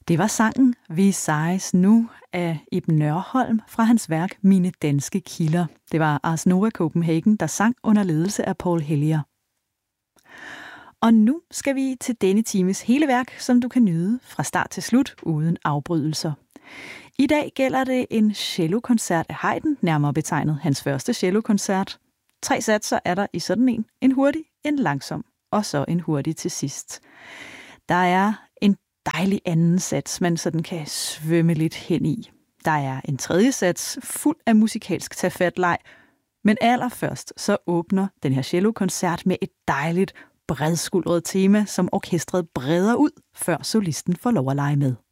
Det var sangen Vi sejes nu af Iben Nørholm fra hans værk Mine danske kilder. Det var Ars Nova Copenhagen, der sang under ledelse af Paul Hellier. Og nu skal vi til denne times hele værk, som du kan nyde fra start til slut uden afbrydelser. I dag gælder det en cellokoncert af Haydn, nærmere betegnet hans første cellokoncert. 3 satser er der i sådan en hurtig, en langsom og så en hurtig til sidst. Der er en dejlig anden sats, man sådan kan svømme lidt hen i. Der er en tredje sats fuld af musikalsk tagfatleg, men allerførst så åbner den her cellokoncert med et dejligt bredskuldret tema, som orkestret breder ud, før solisten får lov at lege med.